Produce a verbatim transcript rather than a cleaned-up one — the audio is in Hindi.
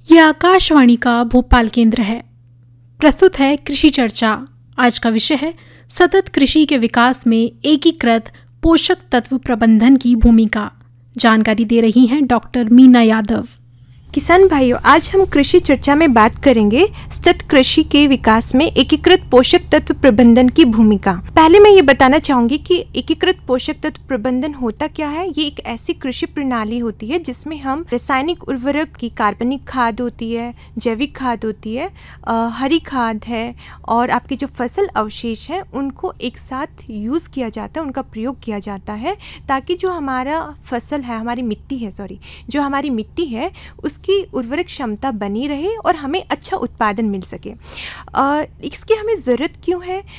ये आकाशवाणी का भोपाल केंद्र है। प्रस्तुत है कृषि चर्चा। आज का विषय है सतत कृषि के विकास में एकीकृत पोषक तत्व प्रबंधन की भूमिका। जानकारी दे रही हैं डॉक्टर मीना यादव। किसान भाइयों, आज हम कृषि चर्चा में बात करेंगे सतत कृषि के विकास में एकीकृत पोषक तत्व प्रबंधन की भूमिका। पहले मैं ये बताना चाहूँगी कि एकीकृत पोषक तत्व प्रबंधन होता क्या है। ये एक ऐसी कृषि प्रणाली होती है जिसमें हम रासायनिक उर्वरक की कार्बनिक खाद होती है, जैविक खाद होती है, आ, हरी खाद है और आपके जो फसल अवशेष हैं उनको एक साथ यूज़ किया जाता है, उनका प्रयोग किया जाता है ताकि जो हमारा फसल है, हमारी मिट्टी है सॉरी जो हमारी मिट्टी है उसकी की उर्वरक क्षमता बनी रहे और हमें अच्छा उत्पादन मिल सके। आ, इसकी हमें ज़रूरत क्यों है